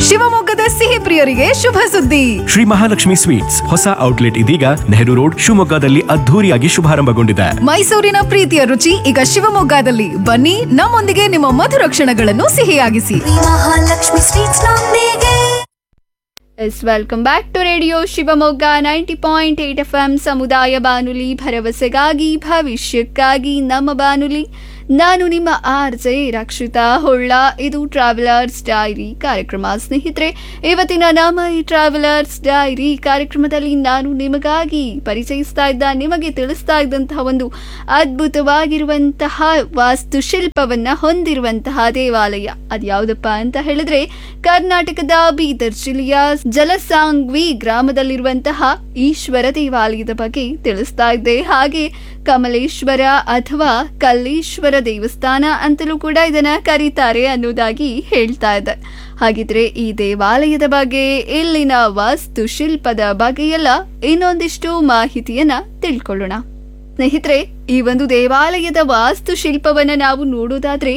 ಶಿವಮೊಗ್ಗದ ಸಿಹಿ ಪ್ರಿಯರಿಗೆ ಶುಭ ಸುದ್ದಿ. ಶ್ರೀ ಮಹಾಲಕ್ಷ್ಮಿ ಸ್ವೀಟ್ಸ್ ಹೊಸ ಔಟ್ಲೆಟ್ ಇದೀಗ ನೆಹರು ರೋಡ್ ಶಿವಮೊಗ್ಗದಲ್ಲಿ ಅದ್ಧೂರಿಯಾಗಿ ಶುಭಾರಂಭಗೊಂಡಿದೆ. ಮೈಸೂರಿನ ಪ್ರೀತಿಯ ರುಚಿ ಈಗ ಶಿವಮೊಗ್ಗದಲ್ಲಿ. ಬನ್ನಿ, ನಮ್ಮೊಂದಿಗೆ ನಿಮ್ಮ ಮಧುರ ಕ್ಷಣಗಳನ್ನು ಸಿಹಿಯಾಗಿಸಿ. ಮಹಾಲಕ್ಷ್ಮಿ ಸ್ವೀಟ್ಸ್ ನೊಂದಿಗೆ. Welcome back to radio Shivamogga 90.8 FM ಸಮುದಾಯ ಬಾನುಲಿ, ಭರವಸೆಗಾಗಿ ಭವಿಷ್ಯಕ್ಕಾಗಿ ನಮ್ಮ ಬಾನುಲಿ. ನಾನು ನಿಮ್ಮ RJ ರಕ್ಷಿತಾ ಹೊಳ್ಳ. ಇದು ಟ್ರಾವೆಲರ್ಸ್ ಡೈರಿ ಕಾರ್ಯಕ್ರಮ. ಸ್ನೇಹಿತರೆ, ಇವತ್ತಿನ ನಮ್ಮ ಈ ಟ್ರಾವೆಲರ್ಸ್ ಡೈರಿ ಕಾರ್ಯಕ್ರಮದಲ್ಲಿ ನಾನು ನಿಮಗಾಗಿ ಪರಿಚಯಿಸ್ತಾ ಇದ್ದ, ನಿಮಗೆ ತಿಳಿಸ್ತಾ ಇದ್ದಂತಹ ಒಂದು ಅದ್ಭುತವಾಗಿರುವಂತಹ ವಾಸ್ತುಶಿಲ್ಪವನ್ನ ಹೊಂದಿರುವಂತಹ ದೇವಾಲಯ ಅದ್ಯಾವುದಪ್ಪ ಅಂತ ಹೇಳಿದ್ರೆ, ಕರ್ನಾಟಕದ ಬೀದರ್ ಜಿಲ್ಲೆಯ ಜಲಸಾಂಗ್ವಿ ಗ್ರಾಮದಲ್ಲಿರುವಂತಹ ಈಶ್ವರ ದೇವಾಲಯದ ಬಗ್ಗೆ ತಿಳಿಸ್ತಾ ಇದ್ದೆ. ಹಾಗೆ ಕಮಲೇಶ್ವರ ಅಥವಾ ಕಲ್ಲೇಶ್ವರ ದೇವಸ್ಥಾನ ಅಂತಲೂ ಕೂಡ ಇದನ್ನ ಕರೀತಾರೆ ಅನ್ನೋದಾಗಿ ಹೇಳ್ತಾ ಇದೆ. ಹಾಗಿದ್ರೆ ಈ ದೇವಾಲಯದ ಬಗ್ಗೆ, ಇಲ್ಲಿನ ವಾಸ್ತುಶಿಲ್ಪದ ಬಗ್ಗೆ ಎಲ್ಲ ಇನ್ನೊಂದಿಷ್ಟು ಮಾಹಿತಿಯನ್ನ ತಿಳ್ಕೊಳ್ಳೋಣ. ಸ್ನೇಹಿತರೆ, ಈ ಒಂದು ದೇವಾಲಯದ ವಾಸ್ತುಶಿಲ್ಪವನ್ನ ನಾವು ನೋಡೋದಾದ್ರೆ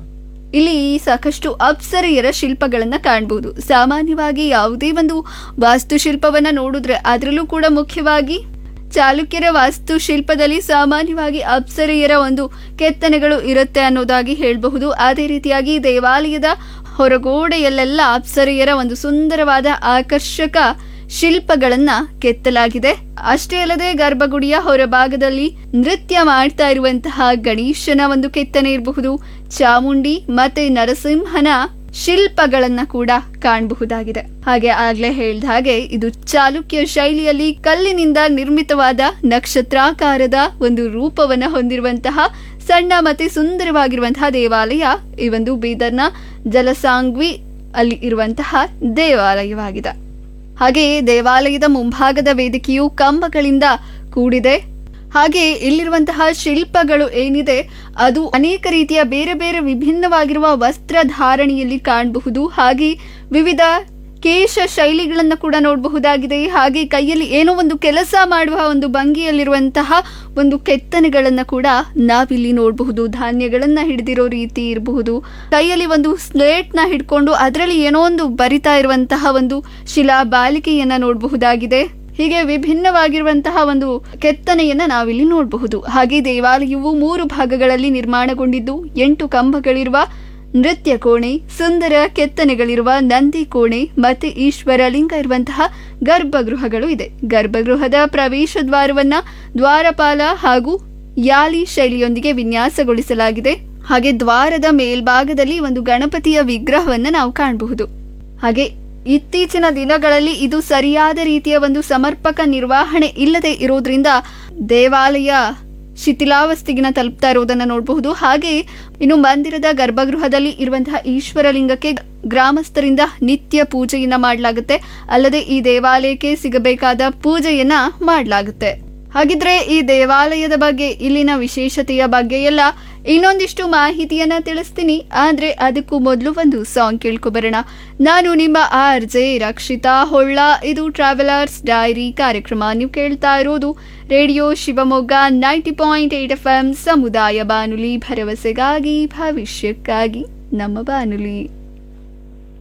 ಇಲ್ಲಿ ಸಾಕಷ್ಟು ಅಪ್ಸರೆಯರ ಶಿಲ್ಪಗಳನ್ನ ಕಾಣಬಹುದು. ಸಾಮಾನ್ಯವಾಗಿ ಯಾವುದೇ ಒಂದು ವಾಸ್ತುಶಿಲ್ಪವನ್ನ ನೋಡಿದ್ರೆ, ಅದರಲ್ಲೂ ಕೂಡ ಮುಖ್ಯವಾಗಿ ಚಾಲುಕ್ಯರ ವಾಸ್ತುಶಿಲ್ಪದಲ್ಲಿ ಸಾಮಾನ್ಯವಾಗಿ ಅಪ್ಸರೆಯರ ಒಂದು ಕೆತ್ತನೆಗಳು ಇರುತ್ತೆ ಅನ್ನೋದಾಗಿ ಹೇಳಬಹುದು. ಅದೇ ರೀತಿಯಾಗಿ ದೇವಾಲಯದ ಹೊರಗೋಡೆಯಲ್ಲೆಲ್ಲ ಅಪ್ಸರೆಯರ ಒಂದು ಸುಂದರವಾದ ಆಕರ್ಷಕ ಶಿಲ್ಪಗಳನ್ನ ಕೆತ್ತಲಾಗಿದೆ. ಅಷ್ಟೇ ಅಲ್ಲದೆ ಗರ್ಭಗುಡಿಯ ಹೊರಭಾಗದಲ್ಲಿ ನೃತ್ಯ ಮಾಡ್ತಾ ಇರುವಂತಹ ಗಣೇಶನ ಒಂದು ಕೆತ್ತನೆ ಇರಬಹುದು, ಚಾಮುಂಡಿ ಮತ್ತೆ ನರಸಿಂಹನ ಶಿಲ್ಪಗಳನ್ನ ಕೂಡ ಕಾಣಬಹುದಾಗಿದೆ. ಹಾಗೆ ಆಗ್ಲೇ ಹೇಳ್ದ ಹಾಗೆ ಇದು ಚಾಲುಕ್ಯ ಶೈಲಿಯಲ್ಲಿ ಕಲ್ಲಿನಿಂದ ನಿರ್ಮಿತವಾದ ನಕ್ಷತ್ರಾಕಾರದ ಒಂದು ರೂಪವನ್ನ ಹೊಂದಿರುವಂತಹ ಸಣ್ಣ ಮತ್ತೆ ಸುಂದರವಾಗಿರುವಂತಹ ದೇವಾಲಯ ಈ ಒಂದು ಬೀದರ್ನ ಜಲಸಾಂಗ್ವಿ ಅಲ್ಲಿ ಇರುವಂತಹ ದೇವಾಲಯವಾಗಿದೆ. ಹಾಗೆಯೇ ದೇವಾಲಯದ ಮುಂಭಾಗದ ವೇದಿಕೆಯು ಕಂಬಗಳಿಂದ ಕೂಡಿದೆ. ಹಾಗೆ ಇಲ್ಲಿರುವಂತಹ ಶಿಲ್ಪಗಳು ಏನಿದೆ ಅದು ಅನೇಕ ರೀತಿಯ ಬೇರೆ ಬೇರೆ ವಿಭಿನ್ನವಾಗಿರುವ ವಸ್ತ್ರಧಾರಣೆಯಲ್ಲಿ ಕಾಣಬಹುದು. ಹಾಗೆ ವಿವಿಧ ಕೇಶ ಶೈಲಿಗಳನ್ನ ಕೂಡ ನೋಡಬಹುದಾಗಿದೆ. ಹಾಗೆ ಕೈಯಲ್ಲಿ ಏನೋ ಒಂದು ಕೆಲಸ ಮಾಡುವ ಒಂದು ಭಂಗಿಯಲ್ಲಿರುವಂತಹ ಒಂದು ಕೆತ್ತನೆಗಳನ್ನ ಕೂಡ ನಾವಿಲ್ಲಿ ನೋಡಬಹುದು. ಧಾನ್ಯಗಳನ್ನ ಹಿಡಿದಿರೋ ರೀತಿ ಇರಬಹುದು, ಕೈಯಲ್ಲಿ ಒಂದು ಸ್ಲೇಟ್ ನ ಹಿಡ್ಕೊಂಡು ಅದರಲ್ಲಿ ಏನೋ ಒಂದು ಬರಿತಾ ಇರುವಂತಹ ಒಂದು ಶಿಲಾ ಬಾಲಿಕೆಯನ್ನ ನೋಡಬಹುದಾಗಿದೆ. ಹೀಗೆ ವಿಭಿನ್ನವಾಗಿರುವಂತಹ ಒಂದು ಕೆತ್ತನೆಯನ್ನ ನಾವಿಲ್ಲಿ ನೋಡಬಹುದು. ಹಾಗೆ ದೇವಾಲಯವು 3 ಭಾಗಗಳಲ್ಲಿ ನಿರ್ಮಾಣಗೊಂಡಿದ್ದು 8 ಕಂಬಗಳಿರುವ ನೃತ್ಯ ಕೋಣೆ, ಸುಂದರ ಕೆತ್ತನೆಗಳಿರುವ ನಂದಿ ಕೋಣೆ ಮತ್ತೆ ಈಶ್ವರ ಲಿಂಗ ಇರುವಂತಹ ಗರ್ಭಗೃಹಗಳು ಇದೆ. ಗರ್ಭಗೃಹದ ಪ್ರವೇಶ ದ್ವಾರವನ್ನ ದ್ವಾರಪಾಲ ಹಾಗೂ ಯಾಲಿ ಶೈಲಿಯೊಂದಿಗೆ ವಿನ್ಯಾಸಗೊಳಿಸಲಾಗಿದೆ. ಹಾಗೆ ದ್ವಾರದ ಮೇಲ್ಭಾಗದಲ್ಲಿ ಒಂದು ಗಣಪತಿಯ ವಿಗ್ರಹವನ್ನ ನಾವು ಕಾಣಬಹುದು. ಹಾಗೆ ಇತ್ತೀಚಿನ ದಿನಗಳಲ್ಲಿ ಇದು ಸರಿಯಾದ ರೀತಿಯ ಒಂದು ಸಮರ್ಪಕ ನಿರ್ವಹಣೆ ಇಲ್ಲದೆ ಇರೋದ್ರಿಂದ ದೇವಾಲಯ ಶಿಥಿಲಾವಸ್ಥೆಗಿನ ತಲುಪ್ತಾ ಇರುವುದನ್ನು ನೋಡಬಹುದು. ಹಾಗೆ ಇನ್ನು ಮಂದಿರದ ಗರ್ಭಗೃಹದಲ್ಲಿ ಇರುವಂತಹ ಈಶ್ವರಲಿಂಗಕ್ಕೆ ಗ್ರಾಮಸ್ಥರಿಂದ ನಿತ್ಯ ಪೂಜೆಯನ್ನ ಮಾಡಲಾಗುತ್ತೆ. ಅಲ್ಲದೆ ಈ ದೇವಾಲಯಕ್ಕೆ ಸಿಗಬೇಕಾದ ಪೂಜೆಯನ್ನ ಮಾಡಲಾಗುತ್ತೆ. ಹಾಗಿದ್ರೆ ಈ ದೇವಾಲಯದ ಬಗ್ಗೆ, ಇಲ್ಲಿನ ವಿಶೇಷತೆಯ ಬಗ್ಗೆ ಎಲ್ಲ ಇನ್ನೊಂದಿಷ್ಟು ಮಾಹಿತಿಯನ್ನ ತಿಳಿಸ್ತೀನಿ. ಆದ್ರೆ ಅದಕ್ಕೂ ಮೊದಲು ಒಂದು ಸಾಂಗ್ ಕೇಳ್ಕೊಬರೋಣ. ನಾನು ನಿಮ್ಮ RJ ರಕ್ಷಿತಾ ಹೊಳ್ಳ. ಇದು ಟ್ರಾವೆಲರ್ಸ್ ಡೈರಿ ಕಾರ್ಯಕ್ರಮ. ನೀವು ಕೇಳ್ತಾ ಇರೋದು ರೇಡಿಯೋ ಶಿವಮೊಗ್ಗ 90.8 FM ಸಮುದಾಯ ಬಾನುಲಿ, ಭರವಸೆಗಾಗಿ ಭವಿಷ್ಯಕ್ಕಾಗಿ ನಮ್ಮ ಬಾನುಲಿ.